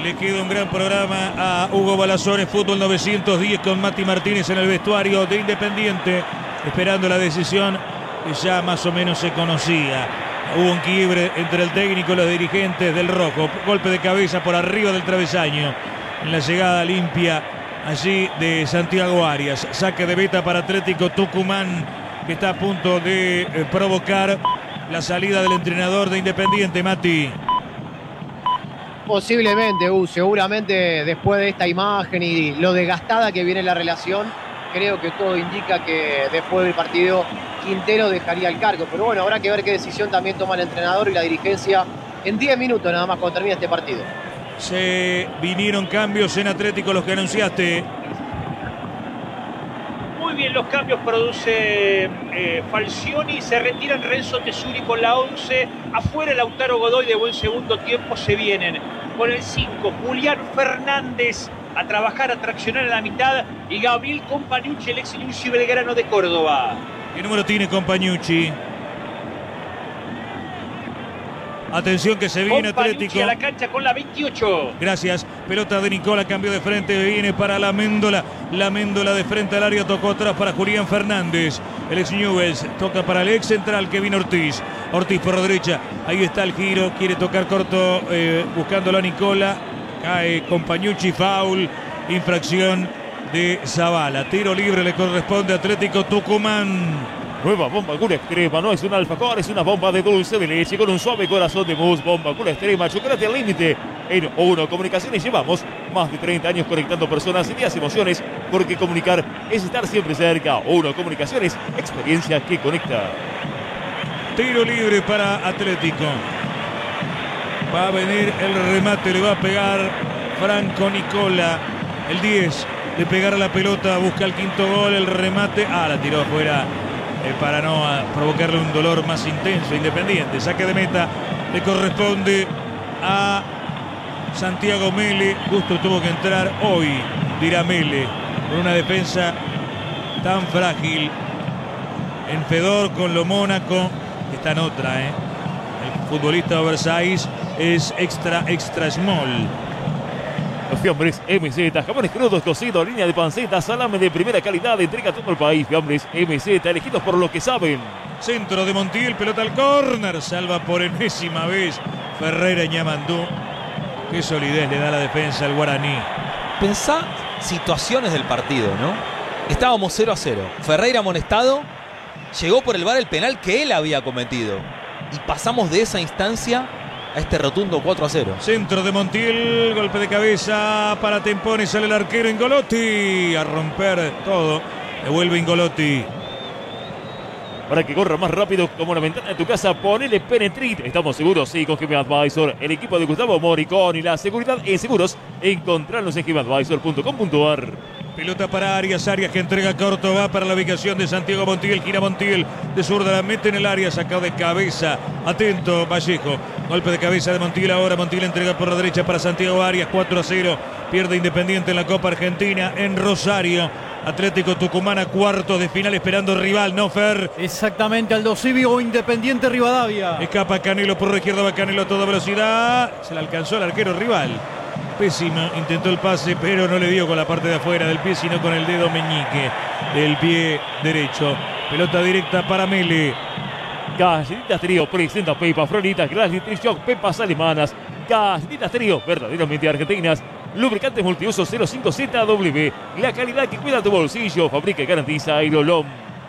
Le queda un gran programa a Hugo Balazones, Fútbol 910 con Mati Martínez en el vestuario de Independiente, esperando la decisión que ya más o menos se conocía. Hubo un quiebre entre el técnico y los dirigentes del rojo. Golpe de cabeza por arriba del travesaño en la llegada limpia allí de Santiago Arias. Saque de meta para Atlético Tucumán, que está a punto de provocar la salida del entrenador de Independiente, Mati. Posiblemente, seguramente después de esta imagen y lo desgastada que viene la relación, creo que todo indica que después del partido Quintero dejaría el cargo. Pero bueno, habrá que ver qué decisión también toma el entrenador y la dirigencia en 10 minutos nada más cuando termine este partido. Se vinieron cambios en Atlético, los que anunciaste. Muy bien, los cambios produce Falcioni. Se retiran Renzo Tesuri con la 11. Afuera Lautaro Godoy de buen segundo tiempo. Se vienen con el 5 Julián Fernández a trabajar, a traccionar en la mitad. Y Gabriel Compañucci, el ex Lucio Belgrano de Córdoba. ¿Qué número tiene Compañucci? Atención que se viene Atlético a la cancha con la 28. Gracias. Pelota de Nicola, cambió de frente, viene para la Méndola. La Méndola de frente al área, tocó atrás para Julián Fernández. El ex Newell's toca para el ex central Kevin Ortiz. Ortiz por la derecha, ahí está el giro, quiere tocar corto, buscándolo a Nicola. Cae Compañucci, foul, infracción de Zavala. Tiro libre le corresponde a Atlético Tucumán. Nueva bomba Gula Extrema, no es un alfajor, es una bomba de dulce de leche con un suave corazón de mousse. Bomba Gula Extrema, chocolate al límite. En Uno Comunicaciones llevamos más de 30 años conectando personas y días emociones, porque comunicar es estar siempre cerca. Uno Comunicaciones, experiencia que conecta. Tiro libre para Atlético. Va a venir el remate, le va a pegar Franco Nicola. El 10 de pegar a la pelota, busca el quinto gol, el remate. La tiró afuera. Para no provocarle un dolor más intenso. Independiente, saque de meta, le corresponde a Santiago Mele. Justo tuvo que entrar hoy, dirá Mele, con una defensa tan frágil. En Fedor con lo Mónaco, que está en otra, El futbolista oversize es extra small. Fiambres MZ, jamones crudos, cocidos, línea de panceta, salame de primera calidad, entrega a todo el país. Fiambres MZ, elegidos por lo que saben. Centro de Montiel, pelota al córner, salva por enésima vez Ferreira Ñamandú. Qué solidez le da la defensa al guaraní. Pensá situaciones del partido, ¿no? Estábamos 0-0. Ferreira amonestado, llegó por el VAR el penal que él había cometido. Y pasamos de esa instancia a este rotundo 4-0. Centro de Montiel, golpe de cabeza para Tempone, sale el arquero Ingolotti a romper todo. Devuelve Ingolotti. Para que corra más rápido como la ventana de tu casa, ponele Penetrit. Estamos seguros, sí, con GM Advisor, el equipo de Gustavo Moricón y la seguridad en seguros. Encontrarnos en gmadvisor.com.ar. Pelota para Arias, Arias que entrega corto, va para la ubicación de Santiago Montiel, gira Montiel, de zurda la mete en el área, sacado de cabeza, atento Vallejo, golpe de cabeza de Montiel ahora, Montiel entrega por la derecha para Santiago Arias, 4-0, pierde Independiente en la Copa Argentina, en Rosario, Atlético Tucumán a cuartos de final esperando rival, ¿no, Fer? Exactamente, Aldo Civi, Independiente Rivadavia. Escapa Canelo por la izquierda, va Canelo a toda velocidad, se le alcanzó al arquero rival. Pésimo, intentó el pase, pero no le dio con la parte de afuera del pie, sino con el dedo meñique del pie derecho. Pelota directa para Mele. Galletitas Trío presenta Pepa Fronitas, Glass Nutrition, pepas alemanas. Galletitas Trío, verdaderamente argentinas. Lubricantes multiuso 05ZW. La calidad que cuida tu bolsillo. Fabrica y garantiza Aerolom.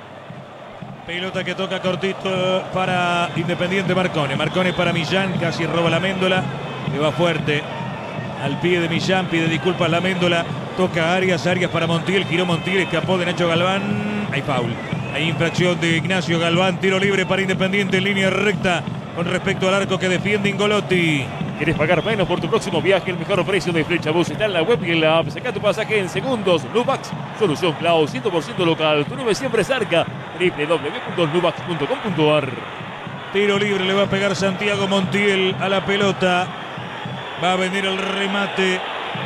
Pelota que toca cortito para Independiente Marcone. Marcone para Millán, casi roba la Méndola. Le va fuerte al pie de Millán, pide disculpas la Méndola. Toca Arias, Arias para Montiel, giró Montiel, escapó de Nacho Galván. Hay foul. Hay infracción de Ignacio Galván. Tiro libre para Independiente en línea recta con respecto al arco que defiende Ingolotti. ¿Quieres pagar menos por tu próximo viaje? El mejor precio de Flechabús está en la web y en la app. Saca tu pasaje en segundos. Nubax, solución cloud 100% local. Tu nube siempre cerca. www.nubax.com.ar. Tiro libre, le va a pegar Santiago Montiel a la pelota. Va a venir el remate.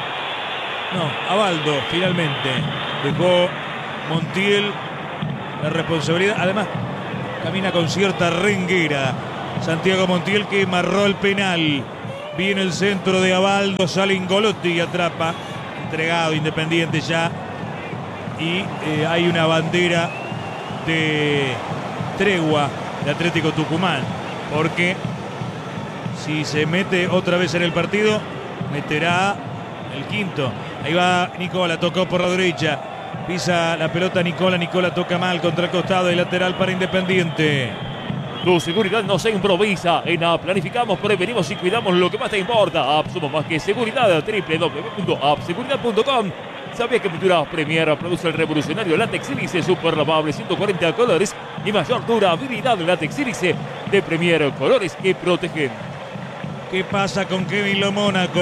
No, Abaldo finalmente. Dejó Montiel la responsabilidad. Además, camina con cierta renguera. Santiago Montiel que marró el penal. Viene el centro de Abaldo, sale Ingolotti y atrapa. Entregado Independiente ya. Y hay una bandera de tregua de Atlético Tucumán. Porque si se mete otra vez en el partido, meterá el quinto. Ahí va Nicola, tocó por la derecha. Pisa la pelota Nicola toca mal contra el costado y lateral para Independiente. Tu seguridad no se improvisa. En App planificamos, prevenimos y cuidamos lo que más te importa. App, somos más que seguridad. www.appseguridad.com. ¿Sabías que Pinturas Premier produce el revolucionario látex sílice super lavable 140 colores y mayor durabilidad? Látex sílice de Premier, colores que protegen. ¿Qué pasa con Kevin Lo Mónaco?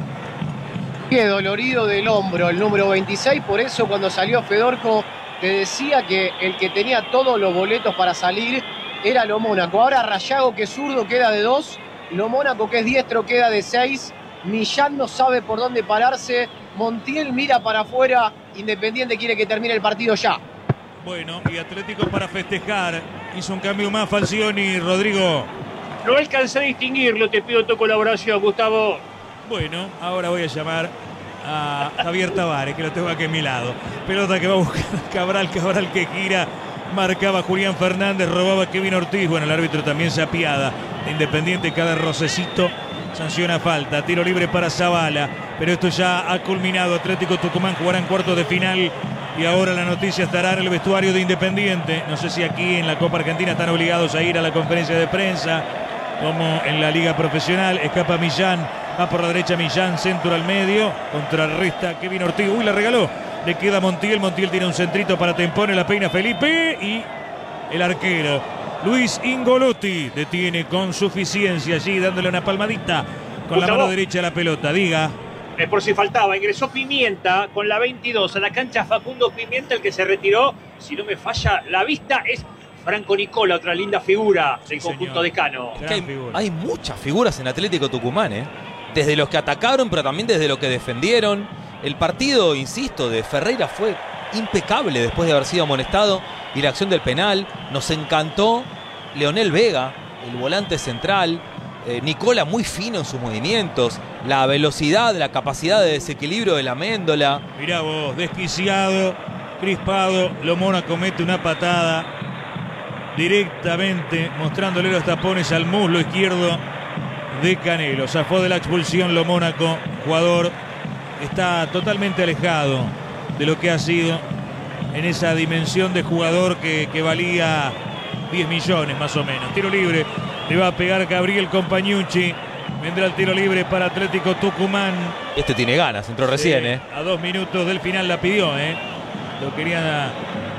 Qué dolorido del hombro, el número 26. Por eso cuando salió Fedorco te decía que el que tenía todos los boletos para salir era Lo Mónaco. Ahora Rayago, que es zurdo, queda de 2. Lo Mónaco, que es diestro, queda de 6. Millán no sabe por dónde pararse. Montiel mira para afuera. Independiente quiere que termine el partido ya. Bueno, y Atlético para festejar. Hizo un cambio más Falcioni, Rodrigo. No alcancé a distinguirlo, te pido tu colaboración, Gustavo. Bueno, ahora voy a llamar a Javier Tavares, que lo tengo aquí a mi lado. Pelota que va a buscar Cabral que gira. Marcaba Julián Fernández, robaba Kevin Ortiz. Bueno, el árbitro también se apiada de Independiente, cada rocecito sanciona falta. Tiro libre para Zavala, pero esto ya ha culminado. Atlético Tucumán jugará en cuartos de final y ahora la noticia estará en el vestuario de Independiente. No sé si aquí en la Copa Argentina están obligados a ir a la conferencia de prensa como en la liga profesional. Escapa Millán, va por la derecha Millán, centro al medio, contrarresta Kevin Ortiz. Uy, la regaló. Le queda Montiel tiene un centrito para Tempone, la peina Felipe y el arquero Luis Ingolotti detiene con suficiencia allí, dándole una palmadita con la mano derecha a la pelota. Diga. Por si faltaba, ingresó Pimienta con la 22 a la cancha. Facundo Pimienta, el que se retiró, si no me falla la vista, es Franco Nicola, otra linda figura del conjunto decano. Hay muchas figuras en Atlético Tucumán, desde los que atacaron, pero también desde los que defendieron. El partido, insisto, de Ferreira fue impecable después de haber sido amonestado y la acción del penal. Nos encantó Leonel Vega, el volante central. Nicola muy fino en sus movimientos. La velocidad, la capacidad de desequilibrio de la Amendola. Mirá vos, desquiciado, crispado. Lo Mónaco mete una patada directamente, mostrándole los tapones al muslo izquierdo de Canelo. Zafó de la expulsión Lo Mónaco, jugador. Está totalmente alejado de lo que ha sido en esa dimensión de jugador que valía 10 millones más o menos. Tiro libre, le va a pegar Gabriel Compañucci. Vendrá el tiro libre para Atlético Tucumán. Este tiene ganas, entró recién. A 2 minutos del final la pidió. Lo quería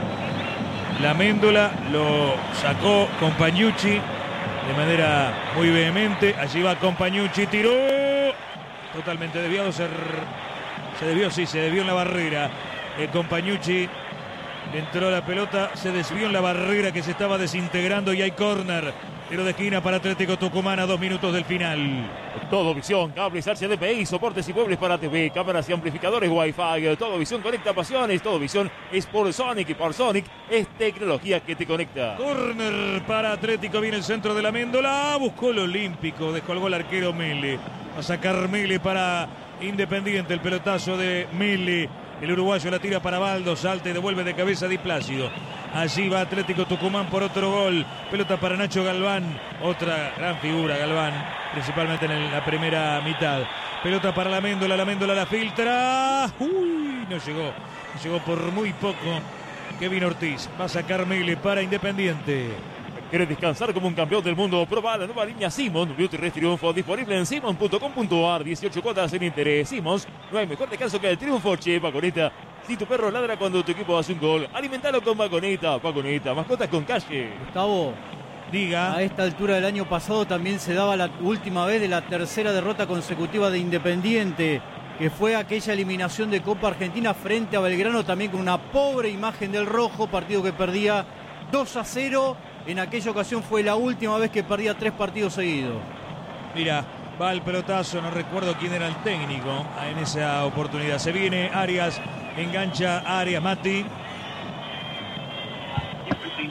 la Amendola, lo sacó Compañucci de manera muy vehemente. Allí va Compañucci, tiró. Totalmente desviado, se desvió en la barrera. Compañucci le entró la pelota, se desvió en la barrera que se estaba desintegrando y hay córner. Tiro de esquina para Atlético Tucumán a 2 minutos del final. Todo Visión, cables HDMI, soportes y muebles para TV, cámaras y amplificadores Wi-Fi. Todo Visión conecta pasiones. Todo Visión es por Sonic y por Sonic es tecnología que te conecta. Córner para Atlético, viene el centro de la Amendola. Buscó el olímpico, descolgó el arquero Mele. Va a sacar Mele para Independiente, el pelotazo de Mele. El uruguayo la tira para Baldo, salta y devuelve de cabeza Di Plácido. Allí va Atlético Tucumán por otro gol. Pelota para Nacho Galván, otra gran figura Galván, principalmente en la primera mitad. Pelota para la Amendola la filtra. Uy, no llegó por muy poco Kevin Ortiz. Va a sacar Mele para Independiente. ¿Quieres descansar como un campeón del mundo? Proba la nueva línea Simons Beauty Rest Triunfo, disponible en simons.com.ar. 18 cuotas sin interés. Simons, no hay mejor descanso que el triunfo. Che, Vagoneta, si tu perro ladra cuando tu equipo hace un gol, alimentalo con Vagoneta. Vagoneta, mascotas con calle. Gustavo, diga. A esta altura del año pasado también se daba la última vez de la tercera derrota consecutiva de Independiente, que fue aquella eliminación de Copa Argentina frente a Belgrano, también con una pobre imagen del rojo, partido que perdía 2-0. En aquella ocasión fue la última vez que perdía 3 partidos seguidos. Mira, va el pelotazo, no recuerdo quién era el técnico en esa oportunidad. Se viene Arias, engancha Arias, Mati.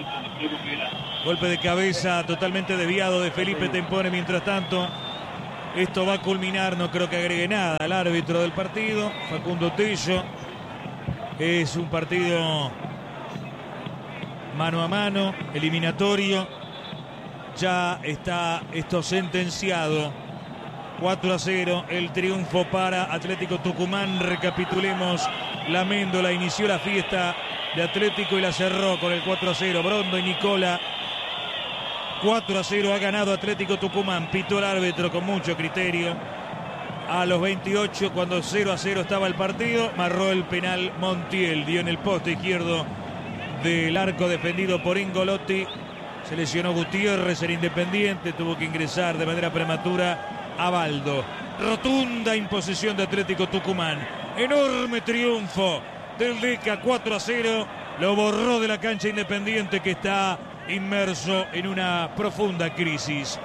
Golpe de cabeza totalmente desviado de Felipe Tempone. Mientras tanto, Esto va a culminar, no creo que agregue nada al árbitro del partido, Facundo Tello. Es un partido mano a mano, eliminatorio. Ya está esto sentenciado. 4-0 el triunfo para Atlético Tucumán. Recapitulemos la Méndola. Inició la fiesta de Atlético y la cerró con el 4-0. Brondo y Nicola. 4-0 ha ganado Atlético Tucumán. Pitó el árbitro con mucho criterio. A los 28, cuando 0-0 estaba el partido, marró el penal Montiel. Dio en el poste izquierdo del arco defendido por Ingolotti. Se lesionó Gutiérrez, el Independiente. Tuvo que ingresar de manera prematura Abaldo. Rotunda imposición de Atlético Tucumán. Enorme triunfo del Deca, 4-0. Lo borró de la cancha Independiente, que está inmerso en una profunda crisis.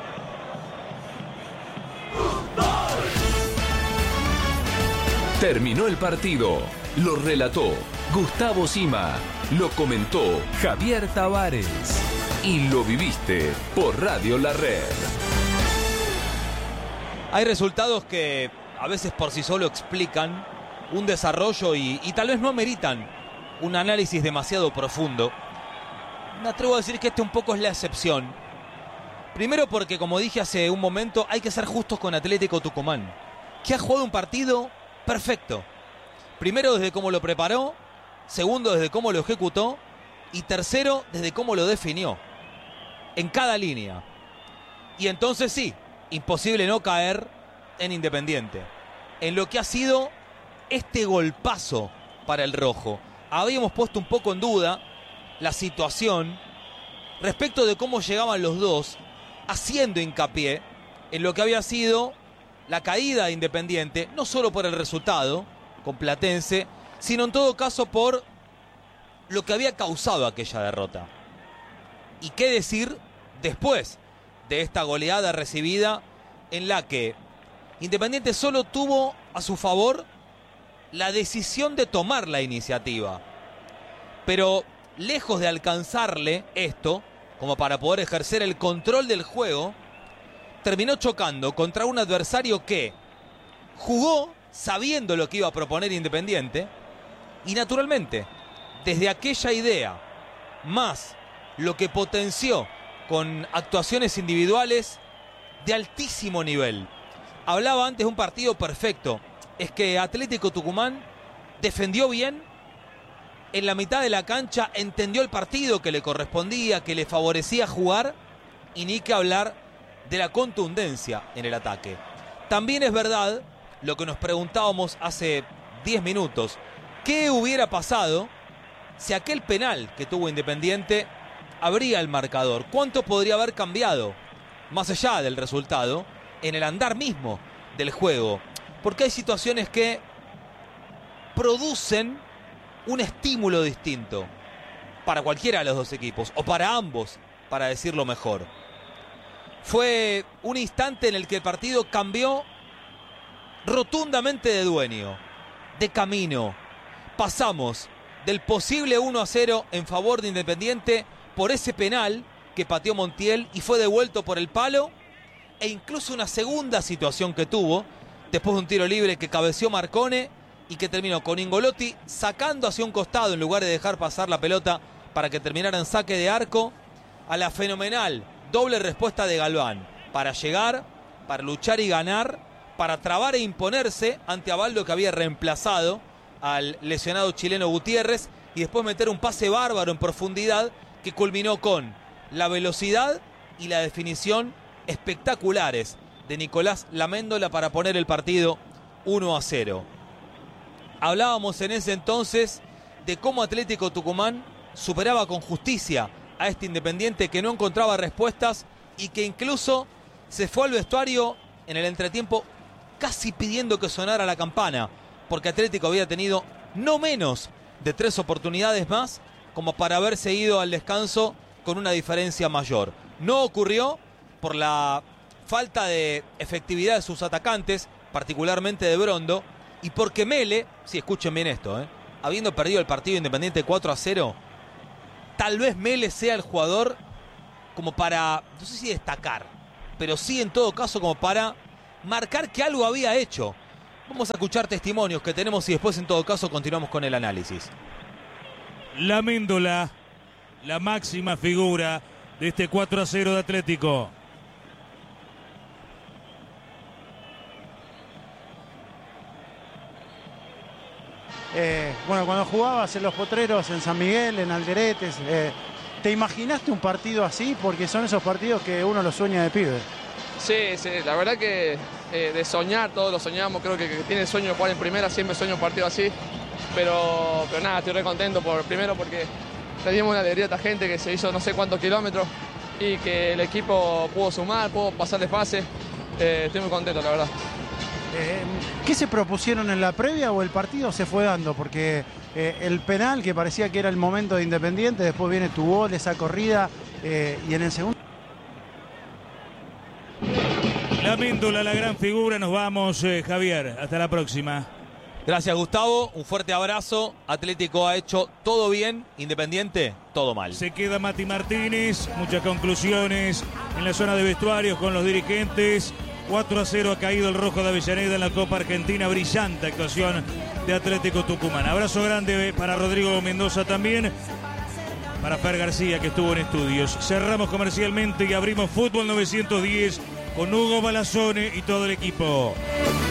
Terminó el partido. Lo relató Gustavo Sima. Lo comentó Javier Tavares. Y lo viviste por Radio La Red. Hay resultados que a veces por sí solo explican un desarrollo y tal vez no ameritan un análisis demasiado profundo. Me atrevo a decir que este un poco es la excepción. Primero porque, como dije hace un momento, hay que ser justos con Atlético Tucumán, que ha jugado un partido perfecto. Primero desde cómo lo preparó, segundo desde cómo lo ejecutó y tercero desde cómo lo definió. En cada línea. Y entonces sí, imposible no caer en Independiente, en lo que ha sido este golpazo para el rojo. Habíamos puesto un poco en duda la situación respecto de cómo llegaban los dos, haciendo hincapié en lo que había sido la caída de Independiente, no solo por el resultado con Platense, sino en todo caso por lo que había causado aquella derrota. ¿Y qué decir después de esta goleada recibida en la que Independiente solo tuvo a su favor la decisión de tomar la iniciativa? Pero lejos de alcanzarle esto, como para poder ejercer el control del juego, terminó chocando contra un adversario que jugó sabiendo lo que iba a proponer Independiente y naturalmente, desde aquella idea, más lo que potenció con actuaciones individuales de altísimo nivel. Hablaba antes de un partido perfecto. Es que Atlético Tucumán defendió bien, en la mitad de la cancha entendió el partido que le correspondía, que le favorecía jugar, y ni que hablar de la contundencia en el ataque. También es verdad lo que nos preguntábamos hace 10 minutos. ¿Qué hubiera pasado si aquel penal que tuvo Independiente abría el marcador? ¿Cuánto podría haber cambiado, más allá del resultado, en el andar mismo del juego? Porque hay situaciones que producen un estímulo distinto para cualquiera de los dos equipos, o para ambos, para decirlo mejor. Fue un instante en el que el partido cambió rotundamente de dueño, de camino. Pasamos del posible 1-0 en favor de Independiente por ese penal que pateó Montiel y fue devuelto por el palo, e incluso una segunda situación que tuvo después de un tiro libre que cabeció Marcone y que terminó con Ingolotti sacando hacia un costado en lugar de dejar pasar la pelota para que terminara en saque de arco, a la fenomenal doble respuesta de Galván para llegar, para luchar y ganar, para trabar e imponerse ante Abaldo, que había reemplazado al lesionado chileno Gutiérrez, y después meter un pase bárbaro en profundidad que culminó con la velocidad y la definición espectaculares de Nicolás Laméndola para poner el partido 1-0. Hablábamos en ese entonces de cómo Atlético Tucumán superaba con justicia a este Independiente que no encontraba respuestas y que incluso se fue al vestuario en el entretiempo casi pidiendo que sonara la campana, porque Atlético había tenido no menos de 3 oportunidades más como para haberse ido al descanso con una diferencia mayor. No ocurrió por la falta de efectividad de sus atacantes, particularmente de Brondo, y porque Mele, si escuchen bien esto, habiendo perdido el partido Independiente 4-0, tal vez Mele sea el jugador como para, no sé si destacar, pero sí en todo caso como para marcar que algo había hecho. Vamos a escuchar testimonios que tenemos y después en todo caso continuamos con el análisis. La Méndola, la máxima figura de este 4-0 de Atlético. Bueno, cuando jugabas en Los Potreros, en San Miguel, en Alderetes, ¿te imaginaste un partido así? Porque son esos partidos que uno los sueña de pibe. Sí, la verdad que de soñar, todos lo soñamos, creo que tiene el sueño de jugar en primera, siempre sueño un partido así, pero nada, estoy re contento primero porque le dimos una alegría a esta gente que se hizo no sé cuántos kilómetros y que el equipo pudo sumar, pudo pasar de fase, estoy muy contento la verdad. ¿Qué se propusieron en la previa o el partido se fue dando? Porque el penal, que parecía que era el momento de Independiente, después viene tu gol, esa corrida, y en el segundo... La Méndola, la gran figura. Nos vamos, Javier. Hasta la próxima. Gracias, Gustavo. Un fuerte abrazo. Atlético ha hecho todo bien. Independiente, todo mal. Se queda Mati Martínez. Muchas conclusiones en la zona de vestuarios con los dirigentes. 4-0 ha caído el rojo de Avellaneda en la Copa Argentina. Brillante actuación de Atlético Tucumán. Abrazo grande para Rodrigo Mendoza también. Para Fer García, que estuvo en estudios. Cerramos comercialmente y abrimos Fútbol 910 con Hugo Balazone y todo el equipo.